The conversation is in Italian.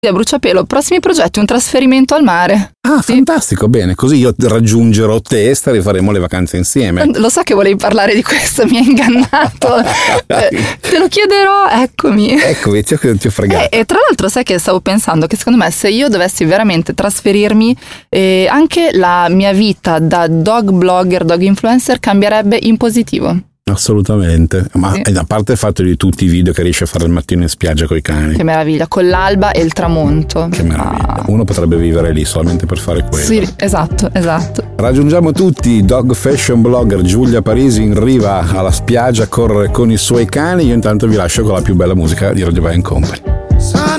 A bruciapelo, prossimi progetti, un trasferimento al mare. Ah, sì. Fantastico, bene, così io raggiungerò te e faremo le vacanze insieme. Lo so che volevi parlare di questo, mi hai ingannato. Te lo chiederò, eccomi. Eccomi, ti ho fregato. E tra l'altro sai che stavo pensando che secondo me se io dovessi veramente trasferirmi, anche la mia vita da dog blogger, dog influencer cambierebbe in positivo. Assolutamente, ma sì. A parte il fatto di tutti i video che riesci a fare al mattino in spiaggia coi cani. Che meraviglia, con l'alba e il tramonto. Che meraviglia, uno potrebbe vivere lì solamente per fare quello. Sì, esatto. Raggiungiamo tutti dog fashion blogger Giulia Parisi in riva alla spiaggia a correre con i suoi cani. Io intanto vi lascio con la più bella musica di Radio Vai & Company.